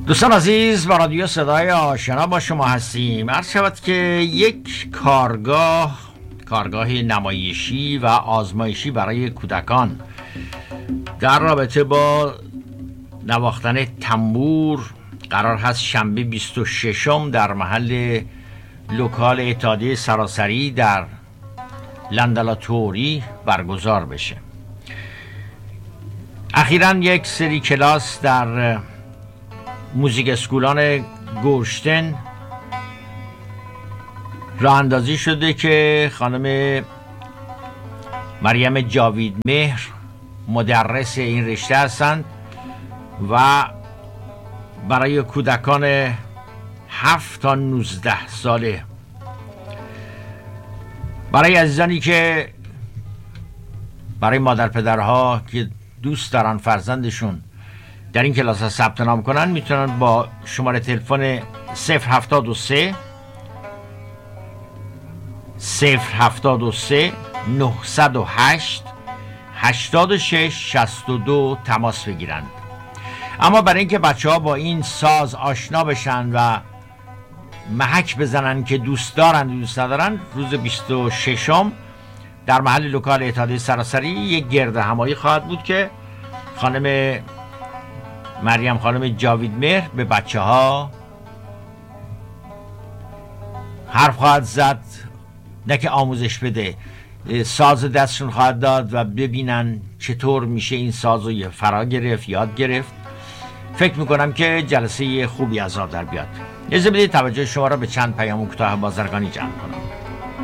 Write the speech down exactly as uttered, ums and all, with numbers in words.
دوستان عزیز، با رادیو صدای آشنا با شما هستیم. عرض شود که یک کارگاه کارگاه نمایشی و آزمایشی برای کودکان در رابطه با نواختن تنبور قرار هست شنبه بیست و ششم در محل لوکال اتحادیه سراسری در لندلاتوری برگزار بشه. اخیراً یک سری کلاس در موزیک اسکولان گورشتن راه اندازی شده که خانم مریم جاوید مهر مدرس این رشته هستند و برای کودکان هفت تا نوزده ساله. برای عزیزانی که برای مادر پدرها که دوست دارن فرزندشون در این کلاس ها ثبت نام کنن، میتونن با شماره تلفن صفر هفتاد و سه صفر هفتاد و سه نهصد و هشت هشتاد و شش شصت و دو تماس بگیرند. اما برای اینکه بچه ها با این ساز آشنا بشن و محک بزنن که دوست دارن و دوست ندارن، روز بیست و ششم در محل لوکال اتحادیه سراسری یک گرد همایی خواهد بود که خانم مریم خانم جاوید مهر به بچه ها حرف خواهد زد، نه که آموزش بده، ساز دستشون خواهد داد و ببینن چطور میشه این ساز رو فرا گرفت، یاد گرفت. فکر میکنم که جلسه خوبی از آب در بیاد. اجازه بدید توجه شما را به چند پیام کوتاه بازرگانی جلب کنم.